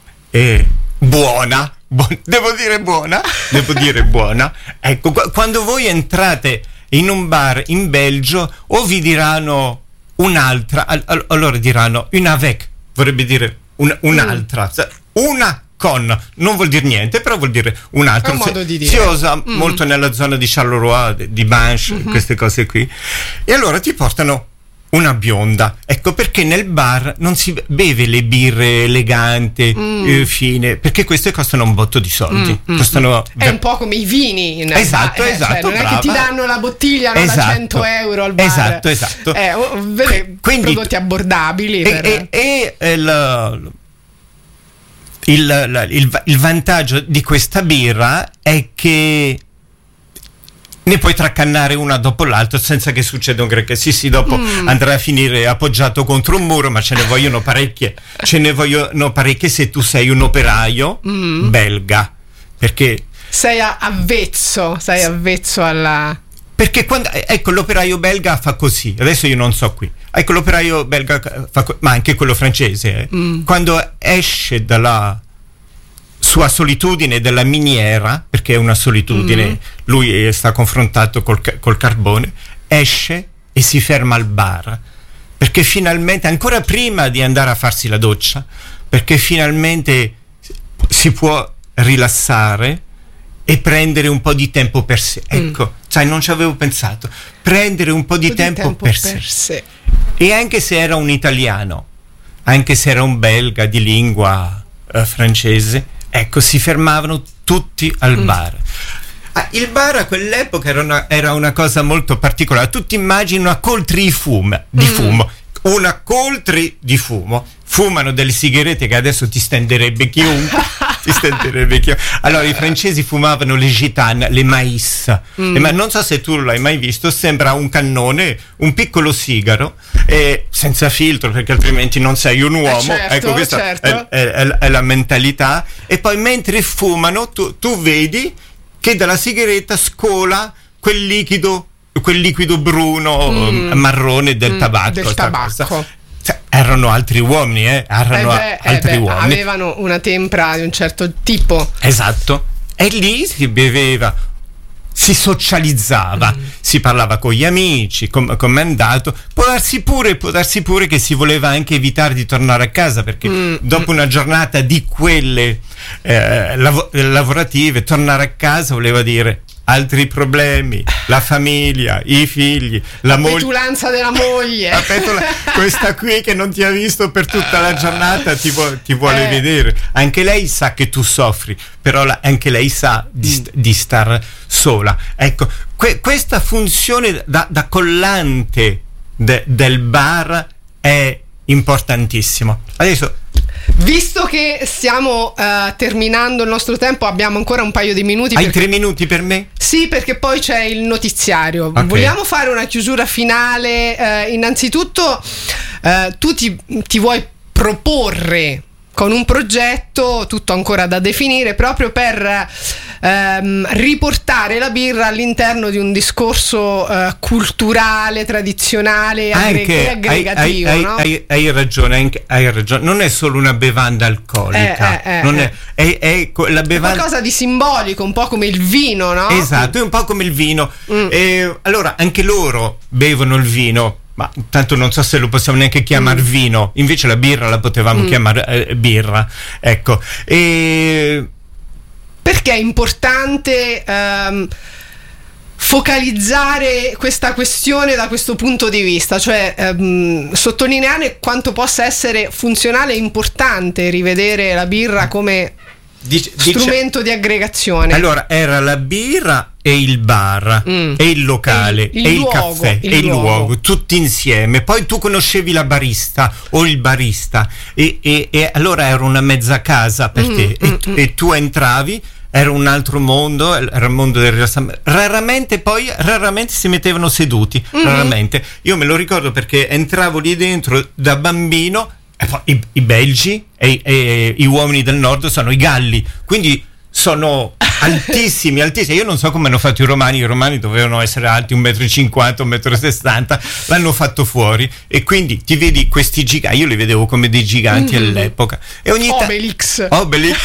e buona. Bu- devo dire buona. devo dire buona. Ecco, qu- quando voi entrate in un bar in Belgio, o vi diranno un'altra, all- allora diranno une avec, vorrebbe dire un- un'altra, mm. una con, non vuol dire niente, però vuol dire un'altra. Un modo di dire. Si usa mm. molto nella zona di Charleroi, di Binche, mm-hmm. queste cose qui. E allora ti portano una bionda, ecco perché nel bar non si beve le birre eleganti, mm. eh, fine, perché queste costano un botto di soldi. Mm. Costano è un po' come i vini in esatto, eh, esatto, cioè, non brava. è che ti danno la bottiglia no, esatto. da cento euro al bar, esatto, esatto. Eh, vede, quindi prodotti abbordabili e, per... e, e, e il, il, il, il vantaggio di questa birra è che ne puoi traccannare una dopo l'altra senza che succeda un granché. Sì, sì, dopo mm. andrà a finire appoggiato contro un muro, ma ce ne vogliono parecchie. Ce ne vogliono parecchie se tu sei un operaio mm. belga, perché sei avvezzo, sei avvezzo alla... Perché quando, ecco, l'operaio belga fa così, adesso io non so qui, ecco, l'operaio belga fa co- ma anche quello francese, eh, mm. quando esce dalla sua solitudine della miniera, perché è una solitudine, mm. lui sta confrontato col, col carbone, esce e si ferma al bar, perché finalmente, ancora prima di andare a farsi la doccia, perché finalmente si può rilassare e prendere un po' di tempo per sé. Ecco, mm. sai, non ci avevo pensato. Prendere un po' di, po tempo, di tempo per, per sé. sé. E anche se era un italiano, anche se era un belga di lingua eh, francese, ecco, si fermavano tutti al mm. bar. Ah, il bar a quell'epoca era una, era una cosa molto particolare. Tu ti immagini una coltri di fumo, di mm. fumo, una coltri di fumo. Fumano delle sigarette che adesso ti stenderebbe chiunque. ti stenderebbe chiunque. Allora i francesi fumavano le gitane, le mais. Mm. Ma non so se tu l'hai mai visto, sembra un cannone, un piccolo sigaro, eh, senza filtro, perché altrimenti non sei un uomo. Eh certo, ecco, questa certo. è, è, è la mentalità. E poi mentre fumano tu, tu vedi che dalla sigaretta scola quel liquido, quel liquido bruno, mm. marrone del mm, tabacco. Del tabacco. Cosa. Cioè, erano altri uomini, eh? Erano eh beh, altri eh beh, uomini. Avevano una tempra di un certo tipo. Esatto. E lì si beveva, si socializzava, mm. si parlava con gli amici, com- come è andato. Può darsi pure, può darsi pure che si voleva anche evitare di tornare a casa, perché mm. dopo una giornata di quelle eh, lav- lavorative, tornare a casa voleva dire altri problemi, la famiglia, i figli, la, la moglie, petulanza della moglie, la petula, questa qui che non ti ha visto per tutta la giornata ti, vu- ti vuole eh. vedere. Anche lei sa che tu soffri, però la- anche lei sa di, st- di star sola. Ecco, que- questa funzione da, da collante de- del bar è importantissimo. Adesso, visto che stiamo uh, terminando il nostro tempo, abbiamo ancora un paio di minuti. Hai perché... tre minuti per me? Sì, perché poi c'è il notiziario. Okay. Vogliamo fare una chiusura finale? Uh, innanzitutto, uh, tu ti, ti vuoi proporre con un progetto, tutto ancora da definire, proprio per ehm, riportare la birra all'interno di un discorso eh, culturale, tradizionale, anche aggre- aggregativo. Hai, hai, no? hai, hai, ragione, anche, hai ragione, non è solo una bevanda alcolica, eh, eh, non eh, è, è, è la bevanda... è qualcosa di simbolico, un po' come il vino, no? Esatto, è un po' come il vino. Mm. E, allora, anche loro bevono il vino, ma tanto non so se lo possiamo neanche chiamare mm. vino, invece la birra la potevamo mm. chiamare eh, birra, ecco. E perché è importante um, focalizzare questa questione da questo punto di vista, cioè um, sottolineare quanto possa essere funzionale e importante rivedere la birra come Dice, strumento dice, di aggregazione. Allora era la birra e il bar mm. e il locale il, il e luogo, il caffè il e il luogo. luogo tutti insieme. Poi tu conoscevi la barista o il barista e, e, e allora era una mezza casa per mm, te mm, e, mm. e tu entravi, era un altro mondo, era il mondo del rilassamento. Raramente poi raramente si mettevano seduti, mm-hmm. raramente. Io me lo ricordo perché entravo lì dentro da bambino. E poi i, i belgi e, e i uomini del nord sono i galli, quindi sono altissimi, altissimi. Io non so come hanno fatto i romani. I romani dovevano essere alti un metro e cinquanta, un metro e sessanta, l'hanno fatto fuori e quindi ti vedi questi giganti. Io li vedevo come dei giganti mm-hmm. all'epoca. E ogni ta- Obelix. Obelix.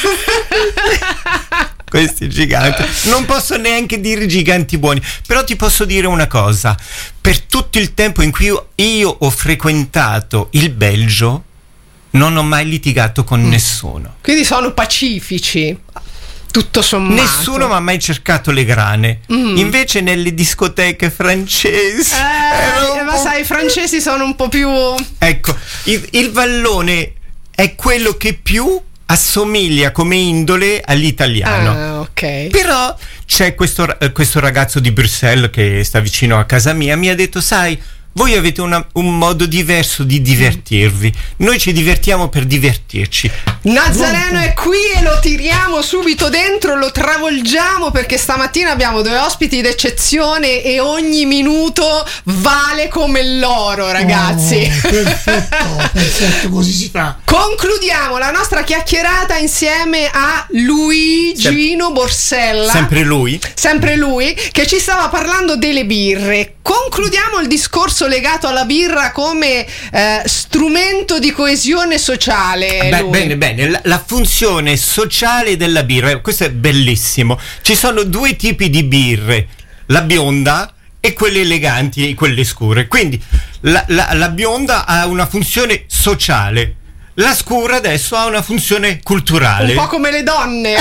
Questi giganti, non posso neanche dire giganti buoni, però ti posso dire una cosa: per tutto il tempo in cui io, io ho frequentato il Belgio non ho mai litigato con mm. nessuno. Quindi sono pacifici, tutto sommato. Nessuno mi ha mai cercato le grane. Mm. Invece nelle discoteche francesi eh, ma sai, i francesi sono un po' più... Ecco, il, il vallone è quello che più assomiglia come indole all'italiano. Ah, ok. Però c'è questo, questo ragazzo di Bruxelles che sta vicino a casa mia, mi ha detto: sai, voi avete una, un modo diverso di divertirvi, noi ci divertiamo per divertirci. Nazareno è qui e lo tiriamo subito dentro, lo travolgiamo, perché stamattina abbiamo due ospiti d'eccezione e ogni minuto vale come l'oro, ragazzi. Oh, perfetto, perfetto, così si fa. Concludiamo la nostra chiacchierata insieme a Luigino Sem- Borsella. Sempre lui? Sempre lui, che ci stava parlando delle birre. Concludiamo il discorso legato alla birra come eh, strumento di coesione sociale. Beh, bene, bene, la, la funzione sociale della birra, questo è bellissimo. Ci sono due tipi di birre, la bionda e quelle eleganti e quelle scure. Quindi la, la, la bionda ha una funzione sociale, la scura adesso ha una funzione culturale. Un po' come le donne.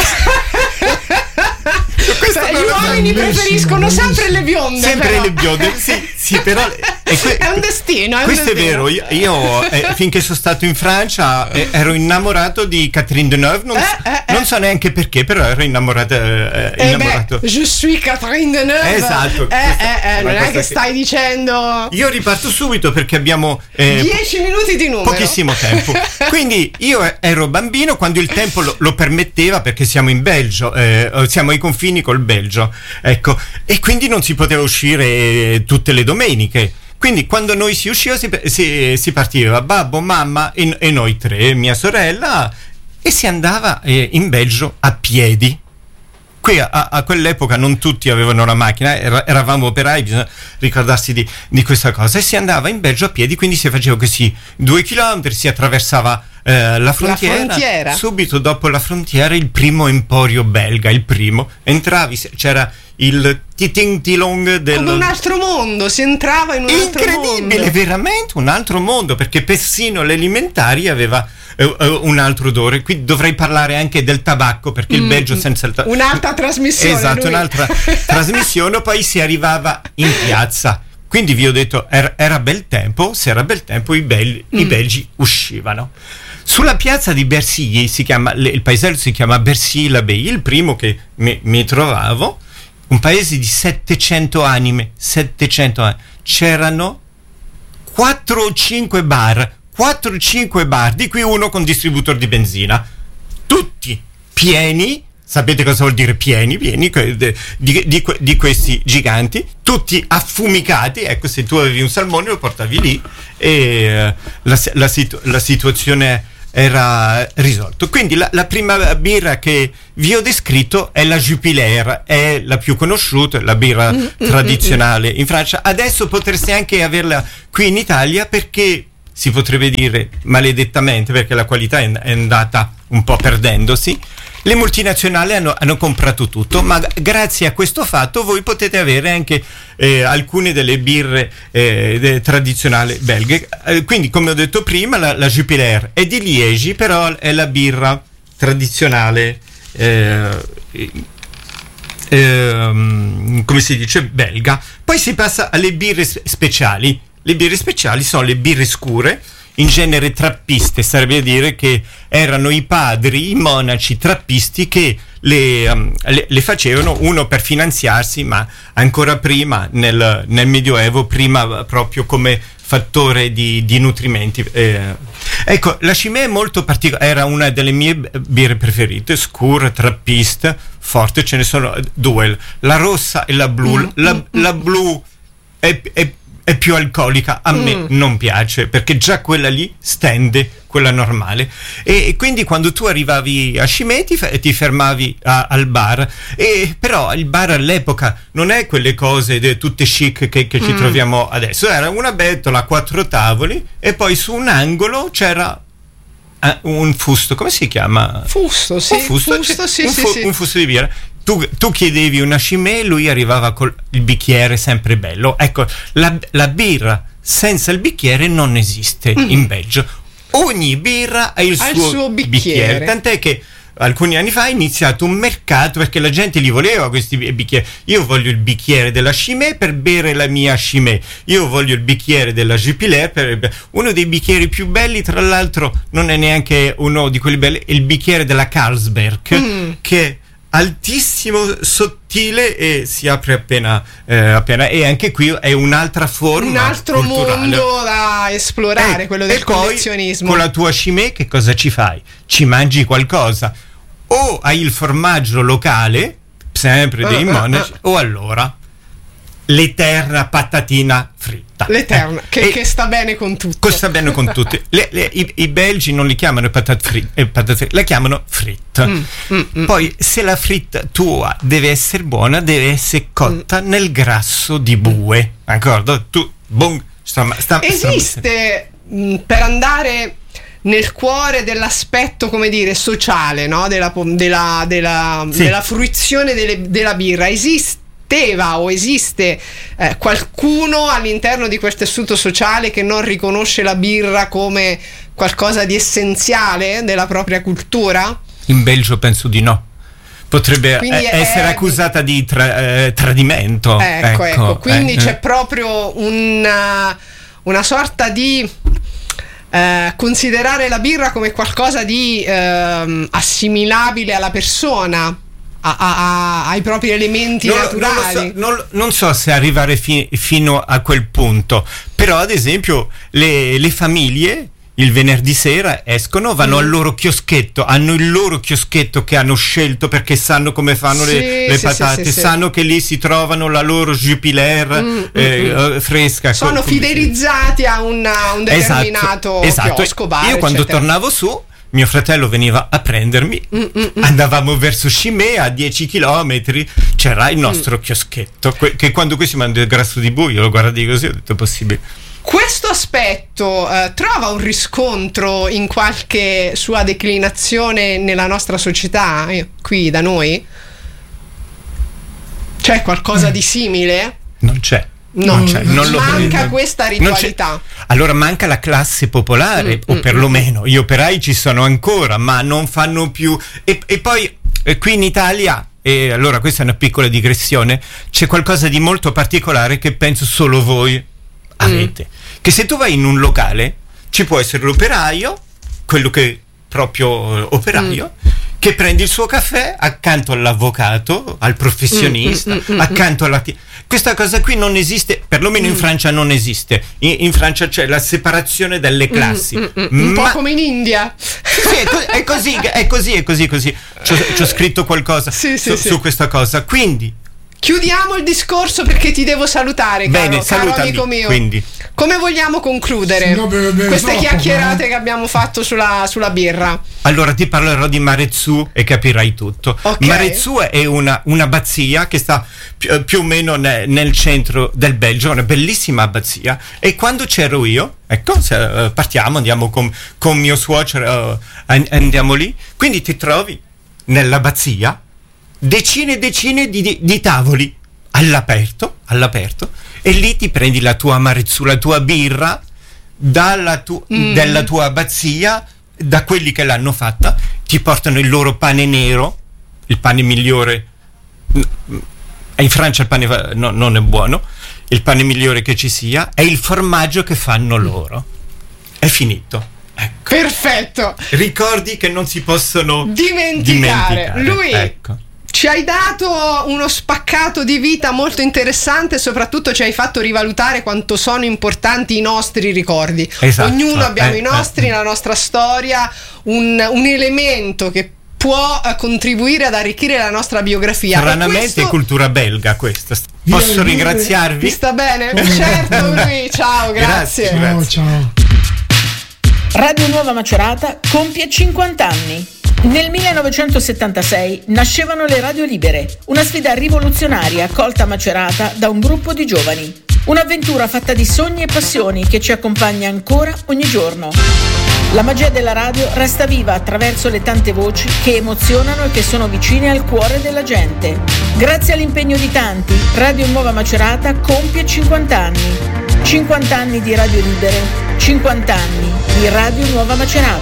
Cioè, gli uomini preferiscono bellissimo. sempre le bionde. Sempre però. le bionde, sì, sì, però è, que- è un destino. È questo un destino. è vero. Io, io eh, finché sono stato in Francia eh, ero innamorato di Catherine Deneuve. Non, eh, eh, non eh. so neanche perché, però ero innamorato. Eh, eh innamorato. Beh, je suis Catherine Deneuve. Esatto. Eh, questa, eh, eh, non è che, che stai dicendo. Io riparto subito perché abbiamo eh, dieci minuti di numero. Pochissimo tempo. Quindi io ero bambino quando il tempo lo, lo permetteva, perché siamo in Belgio, eh, siamo ai confini col Belgio, ecco, e quindi non si poteva uscire tutte le domeniche. Quindi quando noi si usciva si, si, si partiva babbo, mamma e, e noi tre, mia sorella, e si andava eh, in Belgio a piedi. Qui a, a quell'epoca non tutti avevano la macchina, era, eravamo operai, bisogna ricordarsi di, di questa cosa, e si andava in Belgio a piedi, quindi si faceva questi due chilometri, si attraversava eh, la, frontiera, la frontiera, subito dopo la frontiera il primo emporio belga, il primo, entravi, c'era il titing tilong del... come un altro mondo, si entrava in un altro mondo. Incredibile, veramente un altro mondo, perché persino l'alimentari aveva uh, uh, un altro odore. Qui dovrei parlare anche del tabacco, perché mm, il Belgio senza il tabacco, un'altra trasmissione, esatto, lui. un'altra trasmissione. Poi si arrivava in piazza, quindi vi ho detto era, era bel tempo, se era bel tempo i, belli, mm. i belgi uscivano. Sulla piazza di Bercy, si chiama, il paesello si chiama Bercy-l'Abbaye, il primo che mi, mi trovavo, un paese di settecento anime, settecento anime. C'erano quattro o cinque bar, quattro o cinque bar, di cui uno con distributore di benzina, tutti pieni. Sapete cosa vuol dire pieni? Pieni di, di, di, di questi giganti, tutti affumicati. Ecco, se tu avevi un salmone lo portavi lì e uh, la, la, situ- la situazione era risolto. Quindi la, la prima birra che vi ho descritto è la Jupiler, è la più conosciuta, la birra mm, tradizionale mm, in Francia. Adesso potreste anche averla qui in Italia, perché si potrebbe dire maledettamente, perché la qualità è, è andata un po' perdendosi. Le multinazionali hanno, hanno comprato tutto, ma grazie a questo fatto voi potete avere anche eh, alcune delle birre eh, de, tradizionali belghe. Eh, quindi, come ho detto prima, la, la Jupiler è di Liegi, però è la birra tradizionale, eh, eh, come si dice, belga. Poi si passa alle birre speciali. Le birre speciali sono le birre scure, in genere trappiste, sarebbe a dire che erano i padri, i monaci trappisti che le, um, le, le facevano, uno per finanziarsi, ma ancora prima nel, nel Medioevo, prima proprio come fattore di, di nutrimenti. Eh, ecco, la Chimay è molto particolare, era una delle mie birre preferite, scura, trappista, forte, ce ne sono due, la rossa e la blu. Mm, la, mm, la blu è, è è più alcolica, a me mm. non piace, perché già quella lì stende quella normale, e, e quindi quando tu arrivavi a Chimay ti, ti fermavi a, al bar, e però il bar all'epoca non è quelle cose de, tutte chic che, che ci mm. troviamo adesso, era una bettola a quattro tavoli e poi su un angolo c'era uh, un fusto, come si chiama? Fusto, sì, un fusto, fusto, sì, un, sì, fu- sì. un fusto di birra. Tu, tu chiedevi una Chimay, lui arrivava col il bicchiere sempre bello. Ecco, la, la birra senza il bicchiere non esiste mm. in Belgio. Ogni birra ha il, ha suo, il suo bicchiere. bicchiere. Tant'è che alcuni anni fa è iniziato un mercato, perché la gente li voleva questi bicchieri. Io voglio il bicchiere della Chimay per bere la mia Chimay. Io voglio il bicchiere della Jupiler per... Uno dei bicchieri più belli, tra l'altro, non è neanche uno di quelli belli, è il bicchiere della Carlsberg, mm. che altissimo, sottile e si apre appena, eh, appena e anche qui è un'altra forma, un altro culturale. mondo da esplorare, eh, quello del collezionismo. Con la tua Chimay che cosa ci fai? Ci mangi qualcosa, o hai il formaggio locale sempre dei uh, monaci uh, uh. o allora l'eterna patatina fritta, l'eterna, eh, che, che sta bene con tutto, sta bene con tutti. le, le, i, i belgi non li chiamano patate fritte, eh, patate fritte, la chiamano fritta. mm, mm, mm. Poi se la fritta tua deve essere buona, deve essere cotta mm. nel grasso di bue, d'accordo? Tu bon, sta, sta, esiste sta... mh, per andare nel cuore dell'aspetto, come dire, sociale, no? della, della, della, sì. della fruizione delle, della birra, esiste o esiste eh, qualcuno all'interno di quel tessuto sociale che non riconosce la birra come qualcosa di essenziale della propria cultura? In Belgio penso di no. Potrebbe quindi eh, essere è... accusata di tra- eh, tradimento. Ecco, ecco, ecco. Quindi eh, c'è eh. proprio una, una sorta di eh, considerare la birra come qualcosa di eh, assimilabile alla persona. A, a, a, ai propri elementi non, naturali. Non, so, non, non so se arrivare fi, fino a quel punto, però ad esempio le, le famiglie il venerdì sera escono, vanno mm. al loro chioschetto, hanno il loro chioschetto che hanno scelto perché sanno come fanno sì, le, le sì, patate, sì, sì, sanno sì. che lì si trovano la loro Jupiler mm, eh, mm. fresca. Sono com- fidelizzati a, una, un determinato esatto, esatto. chiosco, bar, io quando eccetera. tornavo su, mio fratello veniva a prendermi, mm, mm, andavamo verso Chimay, a dieci chilometri c'era il nostro mm. chioschetto, que- che quando qui si mangia il grasso di bue, io lo guardai così, ho detto possibile. questo aspetto eh, trova un riscontro in qualche sua declinazione nella nostra società, eh, qui da noi? C'è qualcosa di simile? Non c'è. No, non c'è, non lo manca vedo. questa ritualità. Allora manca la classe popolare, Mm, o mm, perlomeno gli operai ci sono ancora, ma non fanno più. E, e poi eh, qui in Italia, e allora questa è una piccola digressione, c'è qualcosa di molto particolare che penso solo voi avete. Mm. Che se tu vai in un locale ci può essere l'operaio, quello che proprio eh, operaio, mm. che prende il suo caffè accanto all'avvocato, al professionista, mm, mm, mm, accanto alla t- questa cosa qui non esiste, perlomeno mm. in Francia non esiste. In, in Francia c'è la separazione delle classi, mm, mm, mm, un ma... po' come in India. Sì, è, co- è così, è così, è così, così. Ci ho scritto qualcosa sì, sì, su, sì. su questa cosa. Quindi chiudiamo il discorso perché ti devo salutare, caro, bene, caro salutami, amico mio. Quindi. Come vogliamo concludere no, beh, beh, queste troppo, chiacchierate eh. che abbiamo fatto sulla, sulla birra? Allora ti parlerò di Marezzu e capirai tutto. Okay. Marezzu è una, un'abbazia che sta più, più o meno ne, nel centro del Belgio, una bellissima abbazia. E quando c'ero io, ecco, se, uh, partiamo, andiamo con, con mio suocero, uh, andiamo lì. Quindi ti trovi nell'abbazia decine e decine di, di, di tavoli all'aperto, all'aperto, e lì ti prendi la tua Marezzu, la tua birra dalla tu, mm. della tua abbazia, da quelli che l'hanno fatta, ti portano il loro pane nero, il pane migliore. In Francia il pane no, non è buono, il pane migliore che ci sia, è il formaggio che fanno loro. È finito. Ecco. Perfetto. Ricordi che non si possono dimenticare. dimenticare. Lui ecco. Ci hai dato uno spaccato di vita molto interessante e soprattutto ci hai fatto rivalutare quanto sono importanti i nostri ricordi. Esatto, Ognuno abbiamo eh, i nostri, eh. la nostra storia, un, un elemento che può uh, contribuire ad arricchire la nostra biografia. Stranamente questo... è cultura belga questa. Posso Io, ringraziarvi? Vi sta bene? Certo, lui. Ciao, grazie. Grazie, grazie. Ciao, ciao. Radio Nuova Macerata compie cinquanta anni. Nel millenovecentosettantasei nascevano le Radio Libere, una sfida rivoluzionaria accolta a Macerata da un gruppo di giovani. Un'avventura fatta di sogni e passioni che ci accompagna ancora ogni giorno. La magia della radio resta viva attraverso le tante voci che emozionano e che sono vicine al cuore della gente. Grazie all'impegno di tanti, Radio Nuova Macerata compie cinquanta anni. cinquanta anni di Radio Libere, cinquanta anni di Radio Nuova Macerata.